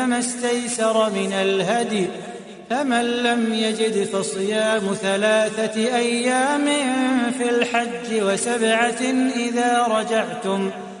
ما استيسر من الهدي، فمن لم يجد فصيام 3 أيام في الحج و7 إذا رجعتم،